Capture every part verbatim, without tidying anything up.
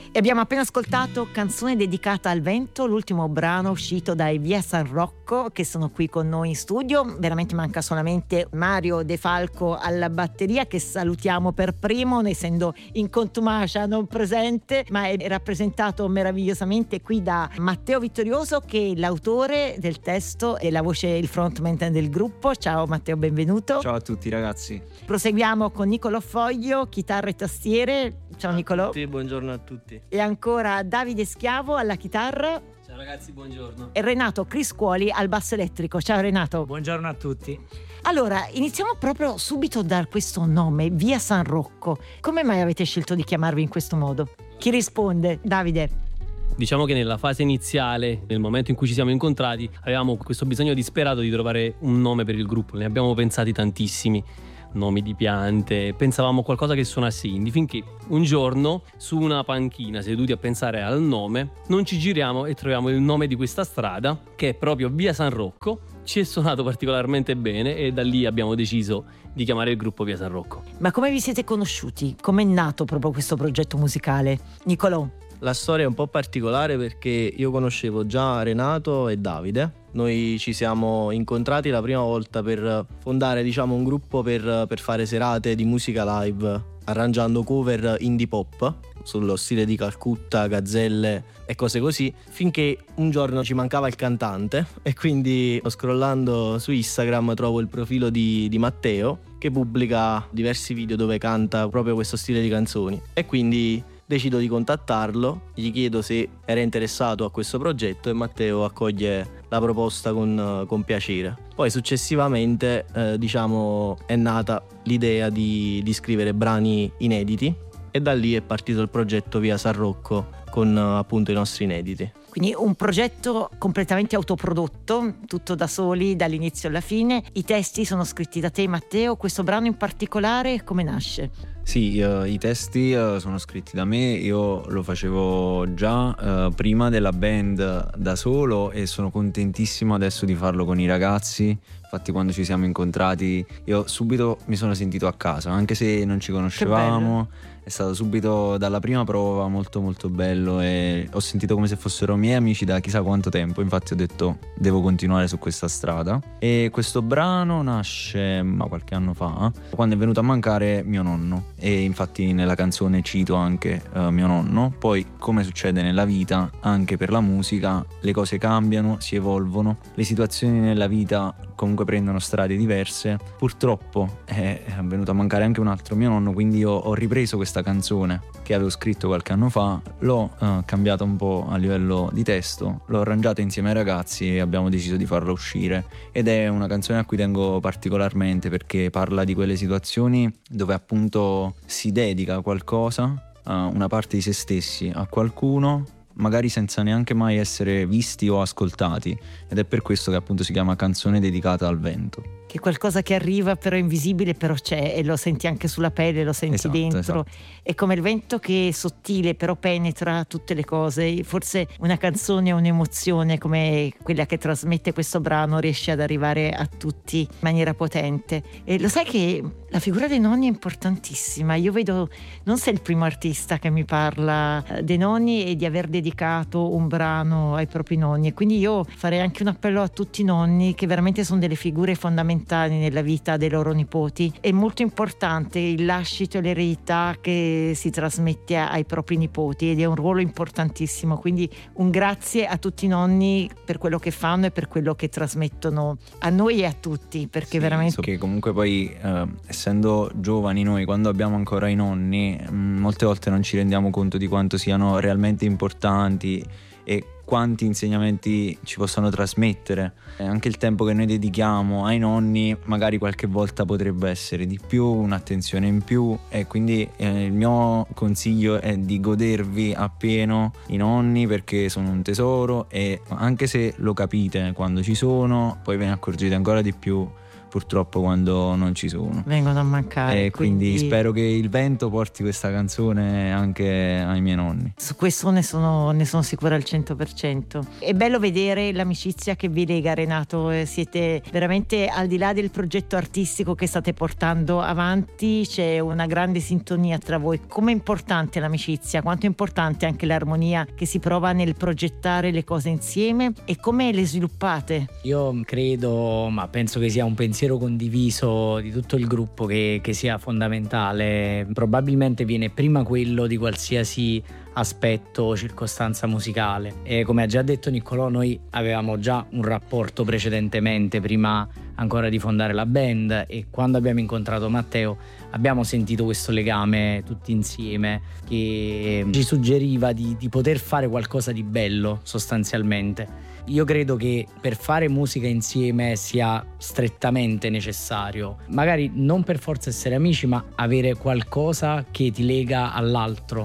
E abbiamo appena ascoltato Canzone dedicata al vento, l'ultimo brano uscito dai Via San Rocco, che sono qui con noi in studio. Veramente manca solamente Mario De Falco alla batteria, che salutiamo per primo, essendo in contumacia non presente, ma è rappresentato meravigliosamente qui da Matteo Vittorioso, che è l'autore del testo e la voce, il frontman del gruppo. Ciao Matteo, benvenuto. Ciao a tutti ragazzi. Proseguiamo con Nicolò Foglio, chitarra e tastiere. Ciao Nicolò. Sì, buongiorno a tutti. E ancora Davide Schiavo alla chitarra. Ciao ragazzi, buongiorno. E Renato Criscuoli al basso elettrico. Ciao Renato. Buongiorno a tutti. Allora, iniziamo proprio subito da questo nome, Via San Rocco. Come mai avete scelto di chiamarvi in questo modo? Chi risponde? Davide. Diciamo che nella fase iniziale, nel momento in cui ci siamo incontrati, avevamo questo bisogno disperato di trovare un nome per il gruppo. Ne abbiamo pensati tantissimi. Nomi di piante, pensavamo a qualcosa che suonasse indie, finché un giorno su una panchina, seduti a pensare al nome, non ci giriamo e troviamo il nome di questa strada, che è proprio Via San Rocco. Ci è suonato particolarmente bene e da lì abbiamo deciso di chiamare il gruppo Via San Rocco. Ma come vi siete conosciuti? Come è nato proprio questo progetto musicale? Nicolò. La storia è un po' particolare perché io conoscevo già Renato e Davide. Noi ci siamo incontrati la prima volta per fondare, diciamo, un gruppo per, per fare serate di musica live, arrangiando cover indie pop sullo stile di Calcutta, Gazzelle e cose così, finché un giorno ci mancava il cantante e quindi scrollando su Instagram trovo il profilo di, di Matteo, che pubblica diversi video dove canta proprio questo stile di canzoni, e quindi decido di contattarlo, gli chiedo se era interessato a questo progetto e Matteo accoglie la proposta con, con piacere. Poi successivamente eh, diciamo è nata l'idea di, di scrivere brani inediti e da lì è partito il progetto Via San Rocco con appunto i nostri inediti. Quindi un progetto completamente autoprodotto, tutto da soli dall'inizio alla fine. I testi sono scritti da te Matteo, questo brano in particolare come nasce? Sì, uh, i testi uh, sono scritti da me, io lo facevo già uh, prima della band da solo e sono contentissimo adesso di farlo con i ragazzi. Infatti quando ci siamo incontrati io subito mi sono sentito a casa, anche se non ci conoscevamo. È stato subito dalla prima prova molto molto bello e ho sentito come se fossero miei amici da chissà quanto tempo. Infatti ho detto devo continuare su questa strada. E questo brano nasce ma qualche anno fa, quando è venuto a mancare mio nonno, e infatti nella canzone cito anche uh, mio nonno. Poi, come succede nella vita, anche per la musica le cose cambiano, si evolvono, le situazioni nella vita comunque prendono strade diverse. Purtroppo è venuto a mancare anche un altro mio nonno, quindi io ho ripreso questa canzone che avevo scritto qualche anno fa, l'ho uh, cambiata un po' a livello di testo, l'ho arrangiata insieme ai ragazzi e abbiamo deciso di farla uscire, ed è una canzone a cui tengo particolarmente perché parla di quelle situazioni dove appunto si dedica qualcosa, uh, una parte di se stessi a qualcuno, magari senza neanche mai essere visti o ascoltati, ed è per questo che appunto si chiama Canzone dedicata al vento. Che è qualcosa che arriva però invisibile, però c'è, e lo senti anche sulla pelle, lo senti esatto, dentro. Esatto. È come il vento che è sottile però penetra tutte le cose. Forse una canzone o un'emozione come quella che trasmette questo brano riesce ad arrivare a tutti in maniera potente. E lo sai che la figura dei nonni è importantissima. Io vedo, non sei il primo artista che mi parla dei nonni e di aver dedicato un brano ai propri nonni, e quindi io farei anche un appello a tutti i nonni, che veramente sono delle figure fondamentali nella vita dei loro nipoti. È molto importante il lascito e l'eredità che si trasmette ai propri nipoti, ed è un ruolo importantissimo, quindi un grazie a tutti i nonni per quello che fanno e per quello che trasmettono a noi e a tutti, perché sì, veramente so che comunque poi eh, essendo giovani noi, quando abbiamo ancora i nonni, mh, molte volte non ci rendiamo conto di quanto siano realmente importanti e quanti insegnamenti ci possono trasmettere. E anche il tempo che noi dedichiamo ai nonni magari qualche volta potrebbe essere di più, un'attenzione in più, e quindi eh, il mio consiglio è di godervi appieno i nonni, perché sono un tesoro, e anche se lo capite quando ci sono, poi ve ne accorgete ancora di più purtroppo quando non ci sono. Vengono a mancare. E quindi, quindi spero che il vento porti questa canzone anche ai miei nonni. Su questo ne sono, ne sono sicura al cento per cento. È bello vedere l'amicizia che vi lega, Renato. Siete veramente, al di là del progetto artistico che state portando avanti, c'è una grande sintonia tra voi. Com'è importante l'amicizia? Quanto è importante anche l'armonia che si prova nel progettare le cose insieme, e come le sviluppate? Io credo, ma penso che sia un pensiero condiviso di tutto il gruppo, che, che sia fondamentale. Probabilmente viene prima quello di qualsiasi aspetto o circostanza musicale, e come ha già detto Niccolò, noi avevamo già un rapporto precedentemente, prima ancora di fondare la band, e quando abbiamo incontrato Matteo abbiamo sentito questo legame tutti insieme che ci suggeriva di, di poter fare qualcosa di bello sostanzialmente. Io credo che per fare musica insieme sia strettamente necessario, magari non per forza essere amici, ma avere qualcosa che ti lega all'altro,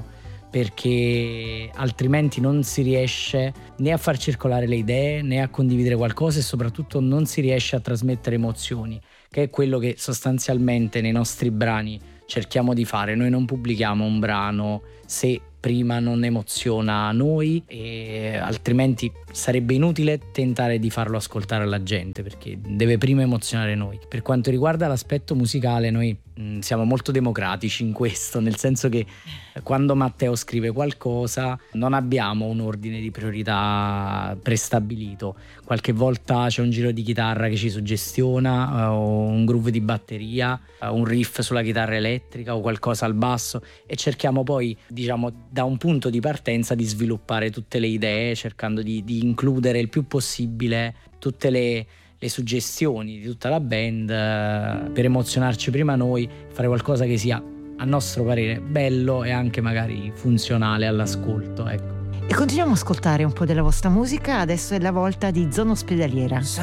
perché altrimenti non si riesce né a far circolare le idee né a condividere qualcosa, e soprattutto non si riesce a trasmettere emozioni, che è quello che sostanzialmente nei nostri brani cerchiamo di fare. Noi non pubblichiamo un brano se prima non emoziona noi, e altrimenti sarebbe inutile tentare di farlo ascoltare alla gente, perché deve prima emozionare noi. Per quanto riguarda l'aspetto musicale, noi mh, siamo molto democratici in questo, nel senso che quando Matteo scrive qualcosa non abbiamo un ordine di priorità prestabilito. Qualche volta c'è un giro di chitarra che ci suggestiona, o un groove di batteria, un riff sulla chitarra elettrica o qualcosa al basso, e cerchiamo poi, diciamo, da un punto di partenza di sviluppare tutte le idee, cercando di, di includere il più possibile tutte le, le suggestioni di tutta la band, eh, per emozionarci prima noi, fare qualcosa che sia, a nostro parere, bello e anche magari funzionale all'ascolto, ecco. E continuiamo a ascoltare un po' della vostra musica. Adesso è la volta di Zona Ospedaliera.